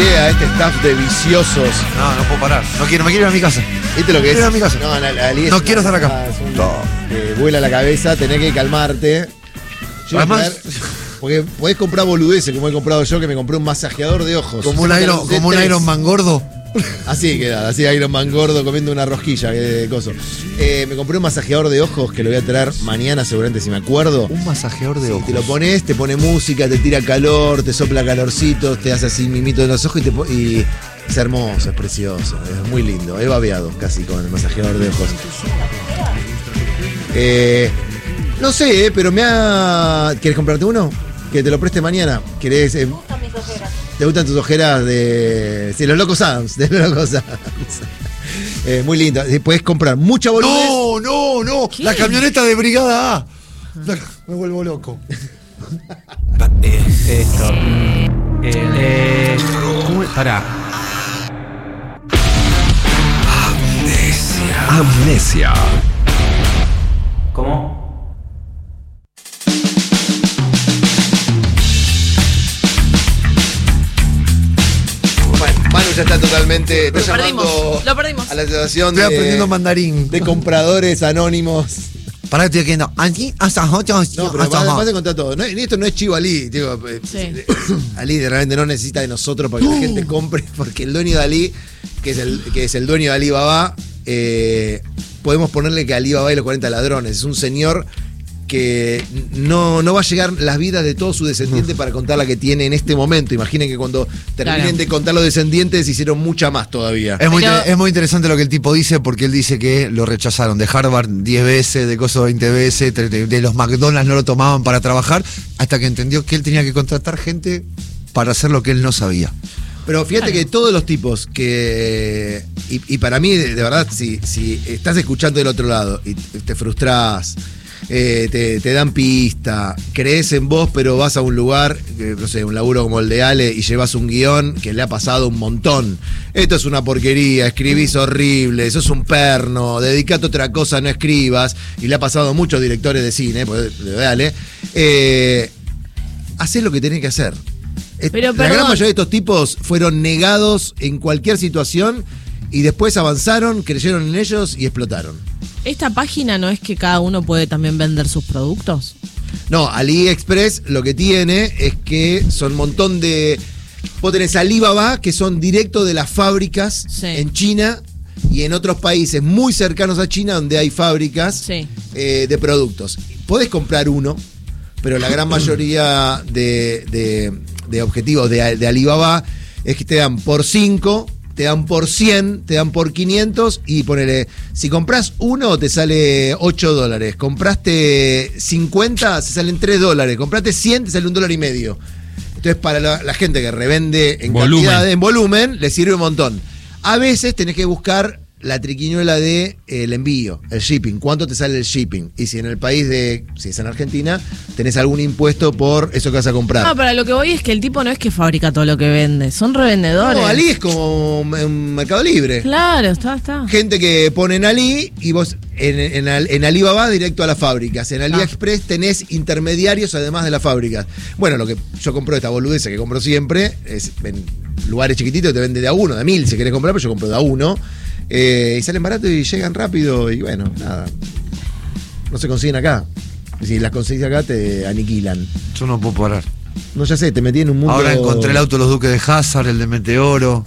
miré a este staff de viciosos. No puedo parar. No quiero, me quiero ir a mi casa. ¿Viste lo que es? Quiero ir a mi casa. No, Ali No quiero estar acá. Vuela la cabeza, tenés que calmarte. Además, porque podés comprar boludeces, como he comprado yo, que me compré un masajeador de ojos. como un Iron Man gordo. Así queda, así Iron Man gordo comiendo una rosquilla de coso. Me compré un masajeador de ojos que lo voy a traer mañana seguramente si me acuerdo. Un masajeador de ojos. Te lo pones, te pone música, te tira calor, te sopla calorcitos, te hace así mimito en los ojos y es hermoso, es precioso, es muy lindo. He babeado casi con el masajeador de ojos. No sé, pero ¿querés comprarte uno? Que te lo preste mañana. ¿Querés? Me gustan mis ojeras. ¿Te gustan tus ojeras de los Locos Adams? De los Locos Adams. Muy lindo. Puedes comprar mucha boludez. No. ¿Qué? La camioneta de Brigada A. Me vuelvo loco. Esto. ¿Cómo es? Pará. Amnesia. ¿Cómo? Manu ya está totalmente. Está llamando Lo perdimos. a la asociación Estoy aprendiendo mandarín. de compradores anónimos. Pará, estoy quedando. Aquí hasta otros. No, pero vas a contar todo. Esto no es chivo Ali. Digo, Sí. Ali realmente no necesita de nosotros para que la gente compre, porque el dueño de Ali, que es el dueño de Alibaba, podemos ponerle que Alibaba y los 40 ladrones. Es un señor que no va a llegar las vidas de todos sus descendientes para contar la que tiene en este momento. Imaginen que cuando terminen de contar los descendientes hicieron mucha más todavía. Es muy interesante lo que el tipo dice, porque él dice que lo rechazaron de Harvard 10 veces, de Coso 20 veces, de los McDonald's no lo tomaban para trabajar, hasta que entendió que él tenía que contratar gente para hacer lo que él no sabía. Pero fíjate que todos los tipos que... Y para mí, de verdad, si estás escuchando del otro lado y te frustrás, te dan pista, crees en vos, pero vas a un lugar, no sé, un laburo como el de Ale y llevas un guión que le ha pasado un montón. Esto es una porquería, escribís horrible, sos un perno, dedicate a otra cosa, no escribas. Y le ha pasado a muchos directores de cine, de Ale. Hacés lo que tenés que hacer. Pero, la gran mayoría de estos tipos fueron negados en cualquier situación y después avanzaron, creyeron en ellos y explotaron. ¿Esta página no es que cada uno puede también vender sus productos? No, AliExpress lo que tiene es que son un montón de... Vos tenés Alibaba, que son directo de las fábricas en China y en otros países muy cercanos a China donde hay fábricas de productos. Podés comprar uno, pero la gran mayoría de objetivos de Alibaba es que te dan por 5, te dan por 100, te dan por 500 y ponele, si compras uno te sale $8, compraste 50 se salen $3, compraste 100 te sale $1.50. Entonces para la gente que revende en cantidad, en volumen, le sirve un montón. A veces tenés que buscar la triquiñuela de el envío, el shipping, cuánto te sale el shipping, y si en el país si es en Argentina, tenés algún impuesto por eso que vas a comprar. No, pero lo que voy es que el tipo no es que fabrica todo lo que vende, son revendedores. No, Ali es como un Mercado Libre. Claro, está. Gente que pone en Ali y vos en Alibaba directo a las fábricas. En AliExpress tenés intermediarios además de las fábricas. Bueno, lo que yo compro, esta boludeza que compro siempre, es en lugares chiquititos, te vende de a uno, de a 1000 si querés comprar, pero yo compro de a uno. Y salen baratos y llegan rápido y bueno, nada. No se consiguen acá. Si las conseguís acá te aniquilan. Yo no puedo parar. No, ya sé, te metí en un mundo... Ahora encontré el auto de los Duques de Hazard, el de Meteoro.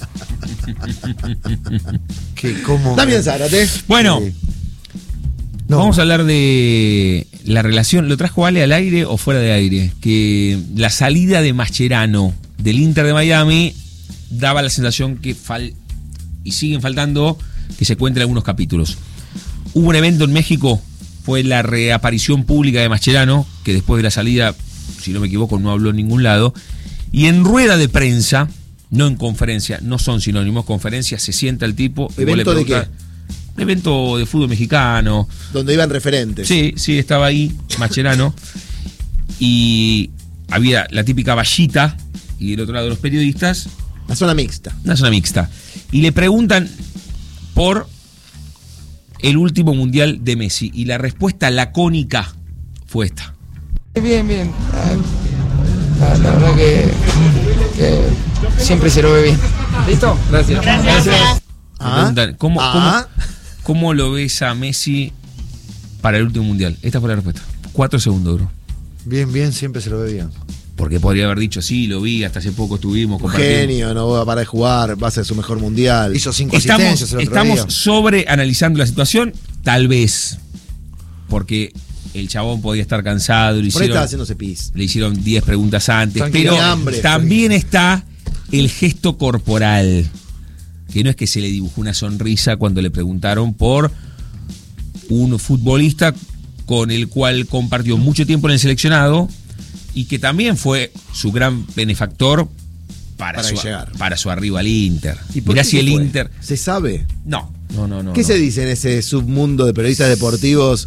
Damián Zárate. Bueno, vamos a hablar de la relación. ¿Lo trajo Ale al aire o fuera de aire? Que la salida de Mascherano del Inter de Miami daba la sensación que y siguen faltando que se cuenten algunos capítulos. Hubo un evento en México, fue la reaparición pública de Mascherano, que después de la salida, si no me equivoco, no habló en ningún lado. Y en rueda de prensa, no en conferencia, no son sinónimos, conferencia, se sienta el tipo. ¿Evento de qué? Un evento de fútbol mexicano. Donde iban referentes. Sí, estaba ahí Mascherano. Y había la típica vallita y del otro lado los periodistas. La zona mixta. Una zona mixta. Y le preguntan por el último mundial de Messi. Y la respuesta lacónica fue esta. Bien. La verdad que siempre se lo ve bien. ¿Listo? Gracias. Preguntan, ¿cómo lo ves a Messi para el último mundial? Esta fue la respuesta. 4 segundos, bro. Bien, siempre se lo ve bien. Porque podría haber dicho, sí, lo vi, hasta hace poco estuvimos compartiendo. Genio, no va a parar de jugar, va a ser su mejor mundial. Hizo 5 asistencias el otro Estamos día. sobreanalizando la situación, tal vez. Porque el chabón podía estar cansado, Por ahí estaba haciéndose pis. le hicieron 10 preguntas antes, Tranquilo, pero hambre, también está el gesto corporal, que no es que se le dibujó una sonrisa cuando le preguntaron por un futbolista con el cual compartió mucho tiempo en el seleccionado y que también fue su gran benefactor para su arribo al Inter. ¿Y por Mirá qué si el fue? Inter... ¿Se sabe? No. ¿Qué se dice en ese submundo de periodistas deportivos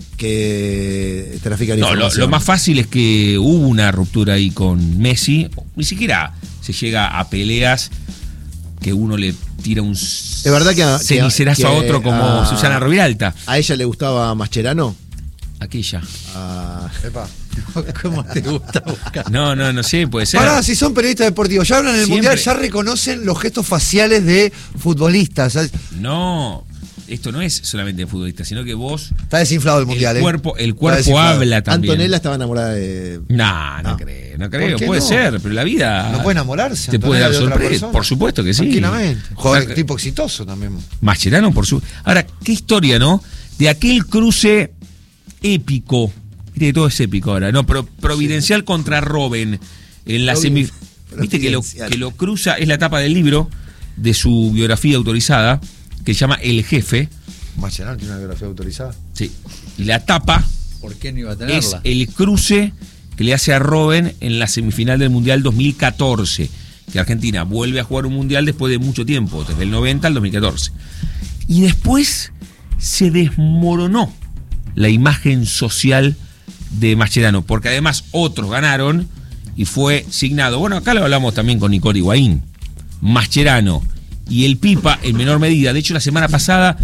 que trafican información? Lo más fácil es que hubo una ruptura ahí con Messi. Ni siquiera se llega a peleas que uno le tira un verdad que cenicerazo a otro como Susana Roviralta. ¿A ella le gustaba Mascherano? Aquella. Epa. ¿Cómo te gusta buscar? No sé, puede ser. Pará, si son periodistas deportivos, ya hablan en el Siempre. mundial, ya reconocen los gestos faciales de futbolistas. ¿Sabes? No, esto no es solamente de futbolistas, sino que vos... Está desinflado el mundial, el cuerpo desinflado. habla también. Antonella estaba enamorada de... No creo. ¿Por qué Puede no? ser, pero la vida... No puede enamorarse. Te puede dar Antonella, de otra sorpresa. persona. Por supuesto que sí. Tranquilamente. Jugador Claro. tipo exitoso también. Mascherano, por su... Ahora, qué historia, ¿no? De aquel cruce épico. Viste que todo es épico ahora, ¿no? Pero Providencial contra Robben en la semi... Viste que lo cruza, es la tapa del libro de su biografía autorizada, que se llama El Jefe. Mascherano tiene una biografía autorizada. Sí. Y la tapa ¿Por qué no iba a es tenerla? el cruce que le hace a Robben en la semifinal del Mundial 2014, que Argentina vuelve a jugar un Mundial después de mucho tiempo, desde el 90 al 2014. Y después se desmoronó la imagen social de Mascherano, porque además otros ganaron y fue signado, bueno, acá lo hablamos también con Nicole Higuaín, Mascherano y el Pipa en menor medida. De hecho, la semana pasada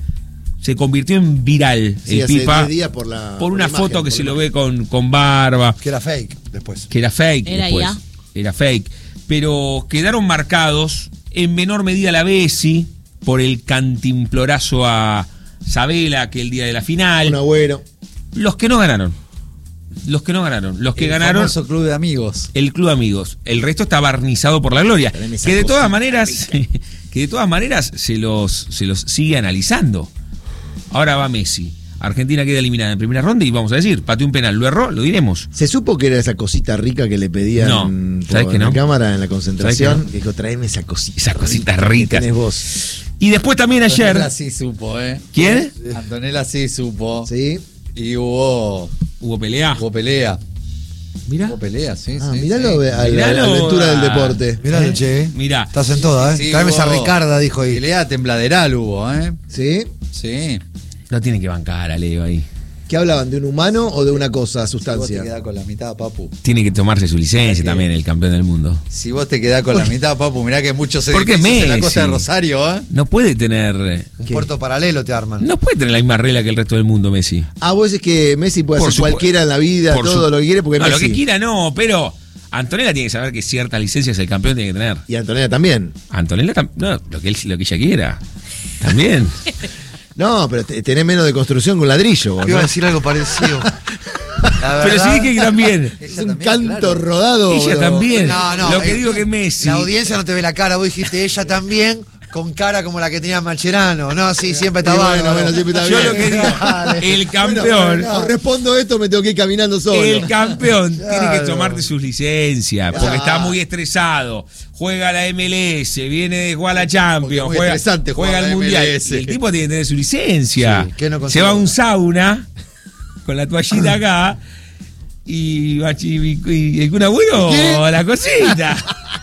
se convirtió en viral Sí, el hace Pipa 10 días por una la foto imagen, que por se la lo ve con barba, Que era fake después. que era fake. Era después. IA. Era fake. Pero quedaron marcados en menor medida la Bessi por el cantimplorazo a Sabela aquel día de la final. Un Agüero. Los que no ganaron. Los que ganaron Famoso club de amigos. el Club Amigos. El resto está barnizado por la gloria. Teneme esa Que de todas cosita maneras se los sigue analizando. Ahora va Messi. Argentina queda eliminada en primera ronda y vamos a decir, pateó un penal, lo erró, lo diremos. ¿Se supo que era esa cosita rica que le pedían No, ¿sabes por que no? la cámara en la concentración? ¿Sabes que no? Dijo, tráeme esa cosita. Esas cositas que ricas. tenés vos. Y después también ayer. Antonella sí supo, ¿Quién? Antonella sí supo. ¿Sí? Y hubo Pelea. pelea. Mirá. Hubo pelea, sí, Ah, sí. miralo sí. a la Miralo aventura del a- deporte. Mirá, che. Mirá. Estás en toda, Sí, Tráeme esa hubo Ricarda, dijo ahí. Pelea tembladeral hubo, ¿Sí? Sí. No tiene que bancar a Leo ahí. ¿Qué hablaban? ¿De un humano o de una cosa, Si vos te sustancia? quedás con la mitad, papu. Tiene que tomarse su licencia Ok. también, el campeón del mundo. Si vos te quedás con la mitad, papu, mirá que muchos Porque edificios en la Messi. costa de Rosario, No puede tener. Un puerto paralelo te arman. No puede tener la misma regla que el resto del mundo, Messi. Ah, vos decís que Messi puede Por hacer supuesto. cualquiera en la vida, Por todo su- lo que quiere, porque No, Messi. lo que quiera no, pero Antonella tiene que saber que ciertas licencias el campeón tiene que tener. Y Antonella también. Antonella no, lo que ella quiera. También. No, pero tenés menos de construcción que un ladrillo, vos, Iba a ¿no? decir algo parecido. La Pero sí verdad- dije que también. Es un canto rodado. Ella bro. también. No, Lo que digo que Messi. La audiencia no te ve la cara, vos dijiste ella también, con cara como la que tenía Mascherano. No, sí, siempre está Y bárbaro. bueno, siempre está Yo bien. lo que digo, Dale. el campeón. Bueno, respondo esto, me tengo que ir caminando solo. El campeón tiene que Claro. tomarte sus licencias porque está muy estresado. Juega la MLS, viene de jugar la Porque Champions, es muy juega estresante juega jugar el la Mundial. MLS. Y el tipo tiene que tener su licencia. Sí, ¿qué no Se consigo? va a un sauna con la toallita acá y el Kun Agüero ¿Qué? la cosita.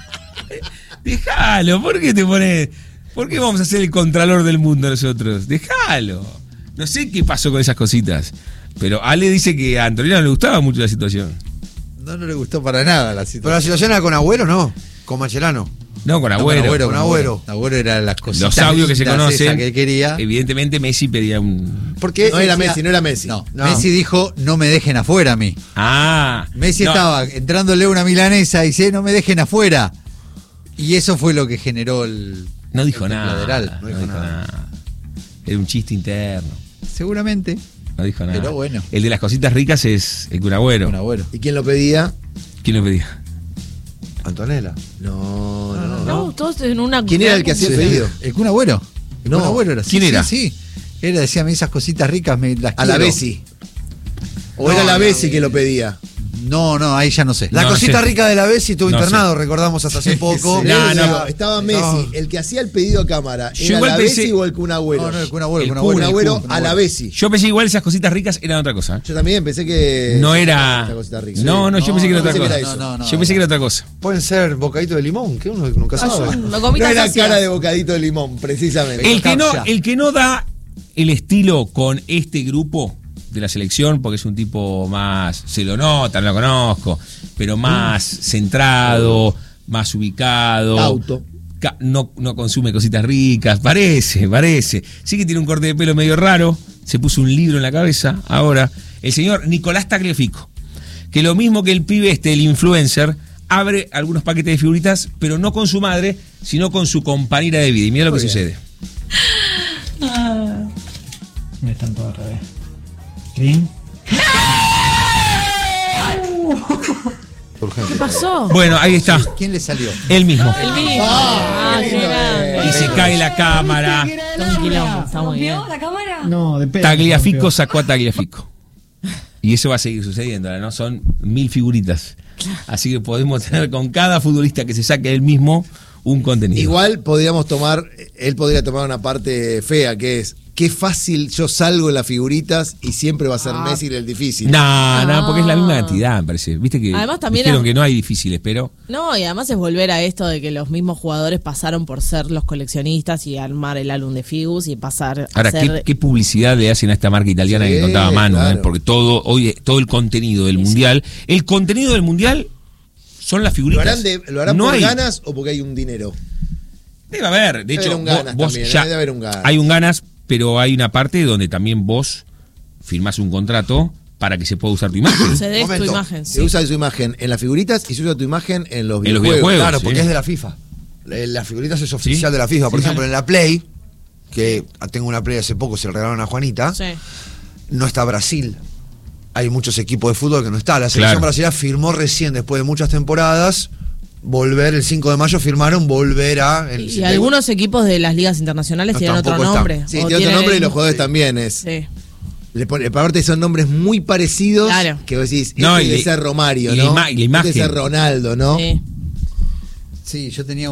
Déjalo, ¿por qué te pones? ¿Por qué vamos a ser el contralor del mundo nosotros? Déjalo. No sé qué pasó con esas cositas. Pero Ale dice que a Antonella no le gustaba mucho la situación. No le gustó para nada la Pero la situación. situación era con Agüero, ¿no? Con Mascherano. No, con No, Agüero. con Agüero. Agüero era las cositas. Los audios que se lindas esas conocen. que él quería. Evidentemente Messi pedía un. Porque No era decía- Messi, no era Messi. No, No. Messi dijo, no me dejen afuera a mí. Ah. Messi no, estaba entrándole una milanesa y dice, no me dejen afuera. Y eso fue lo que generó el. No dijo el nada. lateral. No dijo nada. Era un chiste interno. Seguramente. No dijo nada. Pero bueno. El de las cositas ricas es el Kun Agüero. Un abuelo. ¿Y quién lo pedía? ¿Quién lo pedía? Antonella. No, todos en una. ¿Quién era el que hacía el pedido? ¿El Kun Agüero? El No. Kun Agüero era. ¿Quién era? Sí. Era, decía, esas cositas ricas me las A la quiero. Bessi. ¿O era la Bessi que lo pedía? No, ahí ya no sé. La No cosita sé. rica de la Bessi estuvo No internado, recordamos hasta hace poco. sí. No, Digo, no. estaba Messi, el que hacía el pedido a cámara. Yo ¿Era igual la pensé- Bessi o el Kun Agüero? No, el Kun Agüero. El Kun Kun, Agüero, Kun Agüero Kun a la Agüero. Bessi. Yo pensé igual esas cositas ricas eran otra cosa. Yo también pensé que. No era. Esa cosita rica. No, yo pensé que era otra pensé que cosa. era eso. Yo pensé que era otra cosa. Pueden ser bocadito de limón, que uno nunca sabe. No comí No era casi cara así. de bocadito de limón, precisamente. El que no da el estilo con este grupo de la selección, porque es un tipo más, se lo nota, no lo conozco, pero más centrado, más ubicado. Cauto. No consume cositas ricas, parece. Sí que tiene un corte de pelo medio raro, se puso un libro en la cabeza. Ahora, el señor Nicolás Tagliafico, que lo mismo que el pibe el influencer, abre algunos paquetes de figuritas, pero no con su madre, sino con su compañera de vida. Y mira lo que sucede. Están todos al revés. ¿Clean? ¿Qué pasó? Bueno, ahí está, ¿Quién le salió? él mismo. El mismo. qué Qué lindo. grande. Y se cae la cámara. Está un quilombo, está muy bien. ¿La cámara? No, depende. Tagliafico sacó a Tagliafico. Y eso va a seguir sucediendo, ¿no? Son 1000 figuritas. Así que podemos tener con cada futbolista que se saque él mismo un contenido. Igual él podría tomar una parte fea, que es qué fácil yo salgo en las figuritas y siempre va a ser Messi el difícil. No, porque es la misma cantidad, me parece. Viste que Además, también dijeron era- que no hay difíciles, pero No, y además es volver a esto de que los mismos jugadores pasaron por ser los coleccionistas y armar el álbum de Figus y pasar ahora, a ser... ¿qué publicidad le hacen a esta marca italiana Sí, que contaba Manu? claro. Porque todo el contenido del Mundial, el contenido del Mundial son las ¿Lo figuritas. harán No por hay- ganas o porque hay un dinero? Debe haber, de Debe hecho, haber un ganas también, debe haber un ganas. hay un ganas, pero hay una parte donde también vos firmás un contrato para que se pueda usar tu imagen. Se des tu Momento. imagen. Se usa su imagen en las figuritas y se usa tu imagen en los En los videojuegos. videojuegos. Claro, sí. porque es de la FIFA. Las figuritas es oficial Sí. de la FIFA. Por Sí, ejemplo, claro. en la Play, que tengo una Play hace poco, se la regalaron a Juanita, Sí. no está Brasil. Hay muchos equipos de fútbol que no está. La selección Claro. brasileña firmó recién, después de muchas temporadas, volver el 5 de mayo, firmaron volver a... Y algunos equipos de las ligas internacionales No, tienen otro tampoco nombre. Sí, O tiene otro tienen nombre y el- los jugadores también es. Sí. Aparte son nombres muy parecidos Claro. que vos decís, No, este y debe le- ser Romario, y la ¿no? ima- y la imagen. Este debe ser Ronaldo, ¿no? Sí. Sí, yo tenía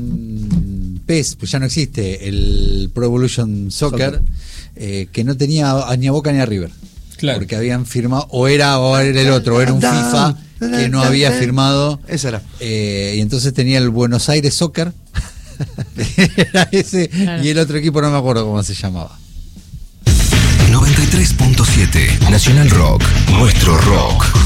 un PES, pues ya no existe, el Pro Evolution Soccer, que no tenía ni a Boca ni a River. Claro. Porque habían firmado, o era el otro, o era un FIFA que no había firmado. Esa era. Y entonces tenía el Buenos Aires Soccer. Era ese, Claro. y el otro equipo no me acuerdo cómo se llamaba. 93.7 Nacional Rock, nuestro rock.